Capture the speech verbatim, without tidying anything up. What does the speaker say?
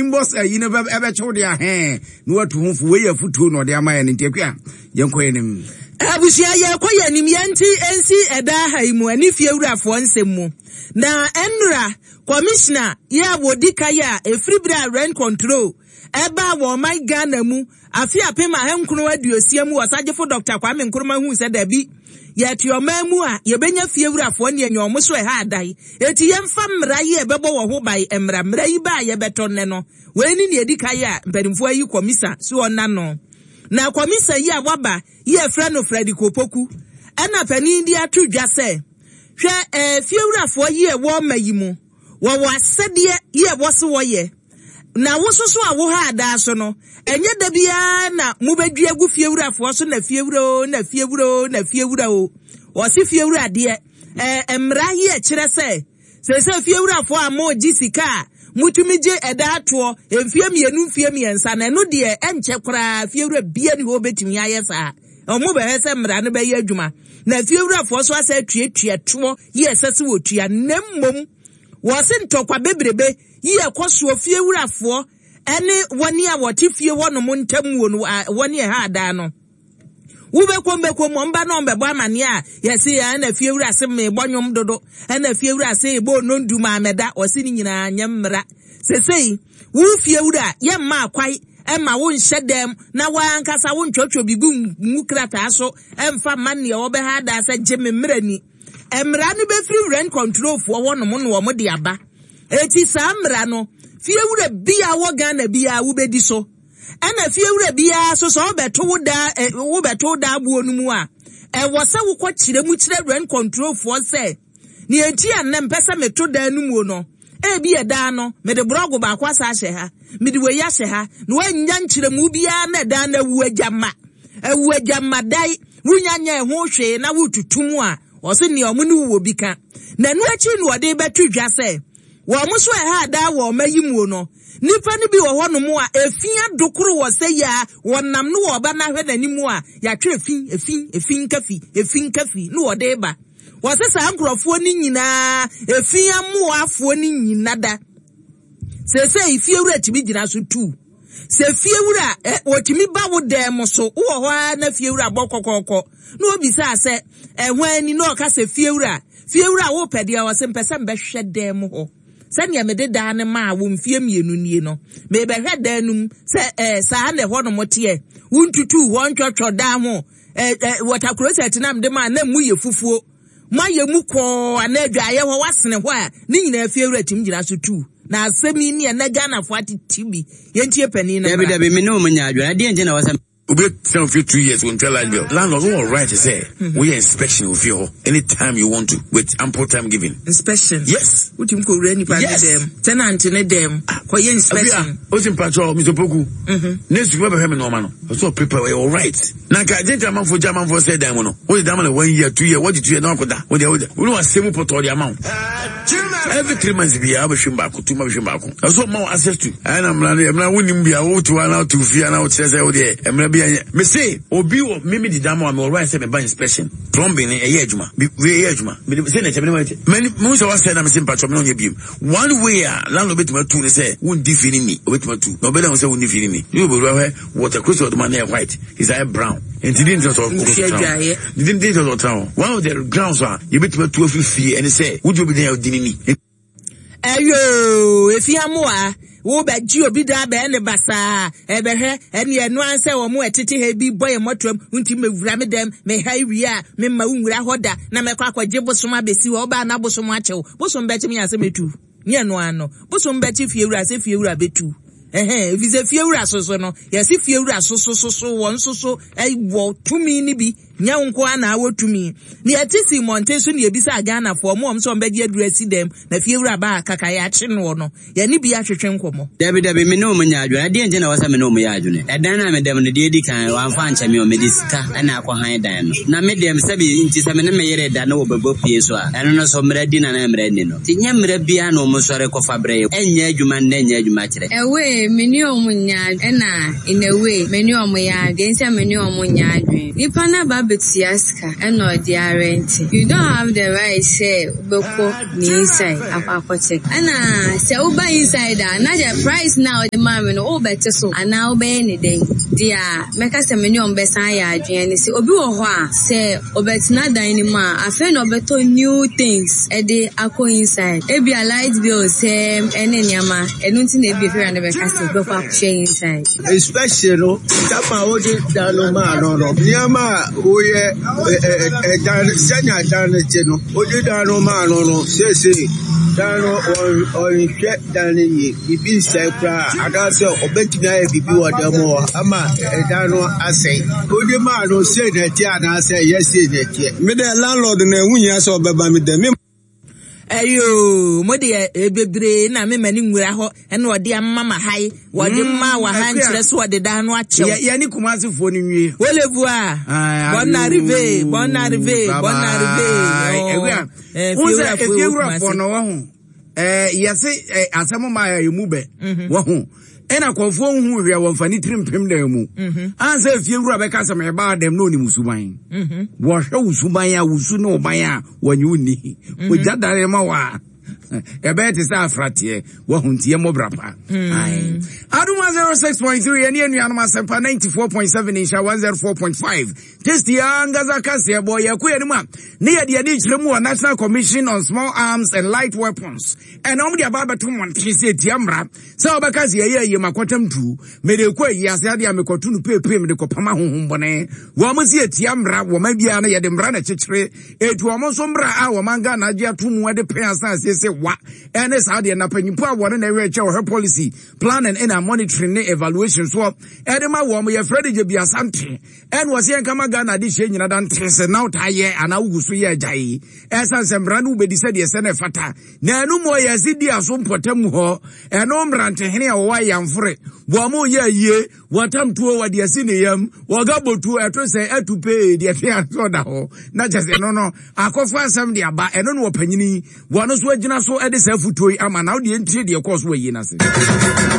boss a you never ever told ya he no what to fu we afutu no de amaya ne ntekwa yenko yenim abusia ye koye nim yanti ensi eda haimu ani fiewurafo nsemu na enra commissioner ya wodika ya efribra rent control eba wo my Ghana mu afi apema henkunu aduosia mu wasagefo Doctor Kwame Nkrumah hu se da bi yeti omamu a yebenya fiewurafo ne enyomo so ha adai eti yemfa mra ye bebo wo ho bai emra mra yi ba ye betonne no we ni ne edika ya mpanimfo ayi commissioner so ona no na komisa yi awaba yi efra no Freddy Kopoku ana pani ndi atudwa se hwe eh fiewurafo yi e wo mayimu wo wasede yi e wo se wo ye na wososo awo ha ada so no enye da bia na mubedwi agu fiewurafo so na fiewuro na fiewuro na fiewura o wo se fiewura de eh emra yi e kire se se se fiewurafo amo jisika mutumije eda ato emfie mienu mfie miensa na no de enche kora fiewura bia ni ho betimi ayesa omo be hese mra no be ye adwuma na fiewurafo so asa tuatua to ye sese wo tua nemmom wo se ntokwa bebrebe ye koso fiewurafo ene woni a wote fie wono mo ntamu wonu woni ha ada no ube kombe komo mba no mbe bo amane a yesi ya na fiewura se me bonyom dodo na fiewura se bo no nduma ameda osi ni nyina anyamra sesei wu fiewura ye ma akwai e ma wo nhyedem na wa ankasa wo ntwotwo bibu mukrata so emfa mane wo be ha da se geme mrani emra no be free rent control fo wono mo no wo de aba eti sa mra no fiewura bia wo Ghana bia wo bedi so ana fiewura bia so so beto wo da wo beto da abuo no mu a e wo se wo ko kire mu kire rent control for se ni enti an mpesa meto da no mu no e bia da no me de brogo ba kwa sa hye ha me de we ya hye ha no wanya nkire mu bia na da na wu agama awu agama dai wunya nya ho hwe na wo tutumu a wo se ni omu no wo bika na no achi no de betu dwa se wo muso e ha da wo mayimu no nipa ni bi wo hono mu a efia dokoro wo se ya wonam no wo ba na hwe nanimu a ya twa efin efin efin kafi efin kafi no wo de ba wo se sa ankrofo ni nyina efia mu afo ni nyina da se se fiewura timi gina so tu se fiewura wo timi ba wo dem so wo ho na fiewura bokokoko no obi sa se ehwan ni no ka se fiewura fiewura wo pede a wo se mpesa mbehwe dem ho sanya me de da ne ma wo mfie mienu nie no me be hwe da num se eh sa na ho no mote wuntutu won twotwo da ho eh water closet na me de ma na mu ye fufuo ma ye mu ko anadwa ye ho wasene ho a ni nyina fiewura tim gira so tu na asemi ni na Ghana fo atitibi ye ntie pani na David David me no mu nya adwa de nje na wasa Ube some few two years will tell like landlord all right to say we inspection with you anytime you want to with ample time given. Inspection. Yes. What you call any part of them. Tenant in them. Kwa ye inspection. What's in patrol, Mister Poku? Mhm. Next week we have no man. So prepare all right. Na ka gente man for German for say them no. What the man one year, two year, what did you know koda? What the we no asemu poto the amount. Every three months be able to back to my back. So more access to. And I'm not I'm not winning be able to allow to fear now say say there. Me say obi wo me me di damo am all right say me by inspection plumbing e ye adwuma we ye adwuma me say na chebe me many mo say was say na me say patcho me no ye biem one way a landlord betima tu ne say won di fini ni obetima tu no be dem say won di fini ni you be where water cruise of the man white his eye brown and he didn't just of didn't didn't just town one of the grounds are you betima tu fifty and say would you be there di ni ayo efi amoa wo ba ji obi da ba ne basa e be hwe ene enu anse wo mo etete he bi boy motrom nti mewura me dem me ha wi a me ma nwura hoda na me kwa akwaje bosom abesi wo ba na bosom achew bosom be chim ya se metu nye no ano bosom be chi fiewura se fiewura betu eh vize fiewura soso no ya se fiewura soso soso won soso ai wo tumi ni bi nya nko ana awotumi ni atisi monteso ni ebisa Ghana for mo omso mbedi adresi dem na fiewura ba kaka ya chi no no ya ni bi atwetwe nkomo David David me no munya adwo ade nje na wasa me no mu ya adwo ne edan na me dem ne de edi kan wan fa ncha me o medisika ana akwa han dan no na me dem sabi nti sa me ne me yere da na wo bebo pie so a eno no so mra di na na mra ni no ti nya mra bia na o mo sore ko fabre enya adwuma na enya adwuma kire ewe me ni o munya ena in a way me ni o mu ya de nse me ni o munya adwo ipa na ba Abetiaska and no guarantee. You don't have the right say boko ni inside apako check. Ana say oba inside another price now the man no better so and now be any day. Dia meka se meni on besan ya adwene say obi wo ho a say obetina dan ni ma afa no beto new things e dey akọ inside. E be a light bill say ene nyama enu nti na e be free and be ka say boko akọ inside. Especially tama odi dano ma no no. Nyama oye e dan senya dan che no. Odi dano ma no no say say dano on on get dan yi bibi say kra ada say obetina e bibi wo demo ama e dano asay. Odi ma no say na ti ana say yes say na ti. Me the landlord na hunya so beba me dem. Ayo mo de ebebre na me mani nwura ho ene ode amama hai wode ma wa han kire so wode da no ache ya ni kumasi fo ni nwie olevu a bon arrivé bon arrivé bon arrivé eh unza efiewura fo no wo ho eh yese asemo ma ya emu be wo ho ena kwofo hu hwe wo mfani trimpem da mu ansa efiewura be ka sem e ba dem no ni musuban wo hwe usuban ya usu no ban ya wanyi uni o jadare ma wa ebe ti sa afratie wo huntie mo brapa ai aduma zero six point three eni enu anuma sempa ninety-four point seven insha one oh four point five test ya ngaza kase boy yakuye ni ma ne ye de de chiremu wa National Commission on Small Arms and Light Weapons and om de ababa to monte se tiamra sa obaka se ye ye makotam tu me de kwa yi ase ade amekotu nu pepe me de kopama honhom bone wo mo se tiamra wo ma bia na ye de mra na chechire etu wo mo so mra a wo manga na agya to mu de pen asa se se wa ene sa de na panyimpo a wo na we che wo policy planning and monitoring ne evaluation so edema wo mo ye Fred je bia sante en wo se enka maga na de she nyina dan trese na utaye ana ugusu ye jai esa sembra no be di se de se na fata na enu mo ye si di aso mpotam ho eno mrante hene a wo wa yamfre wo mo ye ye watam tuo wa de si ne yam wo ga botu eto se atupe de fe so da ho na jese no no akofo asem de aba eno no panyini wo no so agina so e de se futoi ama na wo de ntie de course wo yi na se